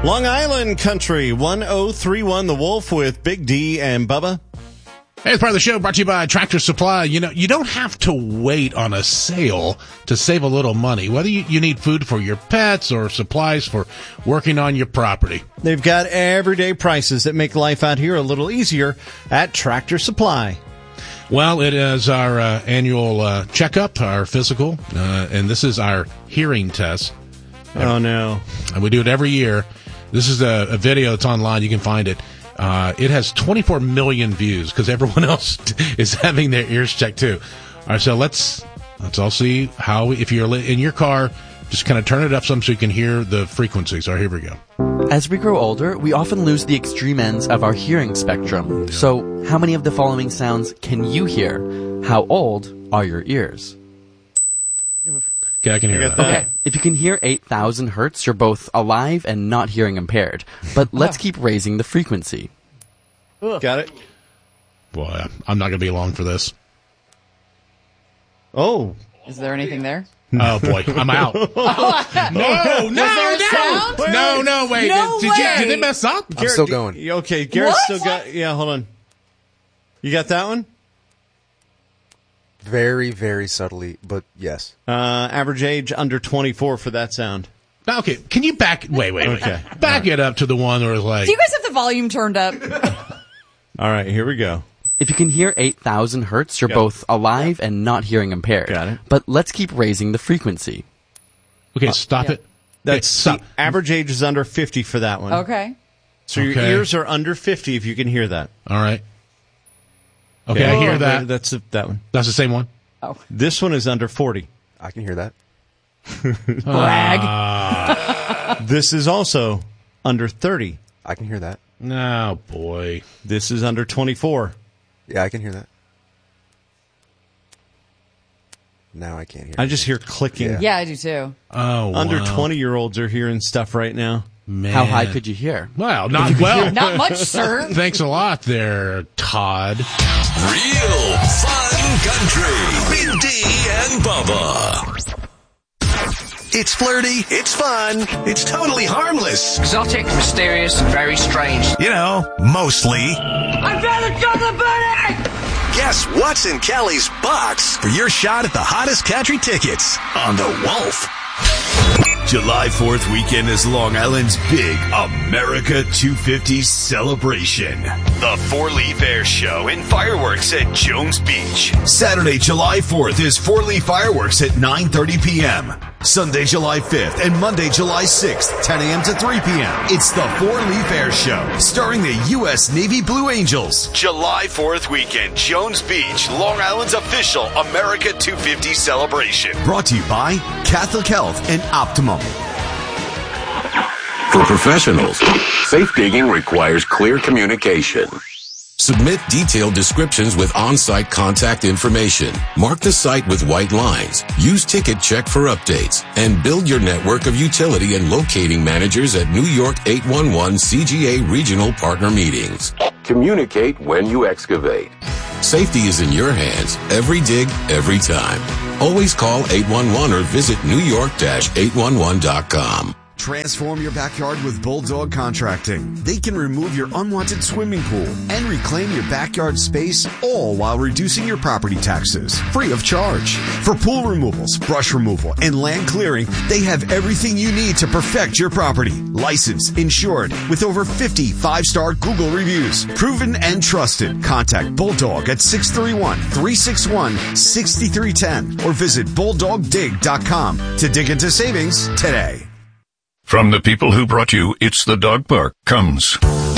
Long Island Country, 1031 The Wolf with Big D and Bubba. Hey, it's part of the show brought to you by Tractor Supply. You know, you don't have to wait on a sale to save a little money, whether you need food for your pets or supplies for working on your property. They've got everyday prices that make life out here a little easier at Tractor Supply. Well, it is our annual checkup, our physical, and this is our hearing test. Oh, no. And we do it every year. This is a video that's online. You can find it. It has 24 million views because everyone else is having their ears checked too. All right, so let's all see how, if you're in your car, just kind of turn it up some so you can hear the frequencies. All right, here we go. As we grow older, we often lose the extreme ends of our hearing spectrum. So, how many of the following sounds can you hear? How old are your ears? Okay, I can hear that. Okay, if you can hear 8,000 hertz, you're both alive and not hearing impaired. But let's keep raising the frequency. Got it? Boy, I'm not going to be long for this. Oh. Is there anything there? Oh, boy, I'm out. No, wait. Did it mess up? I'm still going. Okay, Garrett's still got... Yeah, hold on. You got that one? Very, very subtly, but yes. Average age under 24 for that sound. Okay, can you wait. Okay. Back it up to the one where it's like... Do you guys have the volume turned up? All right, here we go. If you can hear 8,000 hertz, you're both alive and not hearing impaired. Got it. But let's keep raising the frequency. Okay, stop it. That's the average age is under 50 for that one. Okay. So your ears are under 50 if you can hear that. All right. Okay, I hear that. That's that one. That's the same one? Oh. This one is under 40. I can hear that. Brag. This is also under 30. I can hear that. Oh, boy. This is under 24. Yeah, I can hear that. Now I can't hear I just hear clicking. Yeah, I do too. Oh, wow. Under 20-year-olds are hearing stuff right now. Man. How high could you hear? Well, not well. Not much, sir. Thanks a lot there, Todd. Real fun country. Big D and Bubba. It's flirty. It's fun. It's totally harmless. Exotic, mysterious, very strange. You know, mostly. I found a chocolate bunny! Guess what's in Kelly's box for your shot at the hottest country tickets on The Wolf. July 4th weekend is Long Island's big America 250 celebration. The Four-Leaf Air Show and fireworks at Jones Beach. Saturday, July 4th is Four-Leaf Fireworks at 9:30 p.m. Sunday, July 5th and Monday, July 6th, 10 a.m. to 3 p.m. It's the Four-Leaf Air Show, starring the U.S. Navy Blue Angels. July 4th weekend, Jones Beach, Long Island's official America 250 celebration. Brought to you by Catholic Health and Optimum. For professionals, safe digging requires clear communication. Submit detailed descriptions with on-site contact information. Mark the site with white lines. Use Ticket Check for updates. And build your network of utility and locating managers at New York 811 CGA regional partner meetings. Communicate when you excavate. Safety is in your hands. Every dig, every time. Always call 811 or visit newyork-811.com. Transform your backyard with Bulldog Contracting. They can remove your unwanted swimming pool and reclaim your backyard space, all while reducing your property taxes, free of charge. For pool removals, brush removal, and land clearing, they have everything you need to perfect your property. Licensed, insured, with over 50 5-star Google reviews. Proven and trusted. Contact Bulldog at 631-361-6310 or visit bulldogdig.com to dig into savings today. From the people who brought you It's the Dog Park comes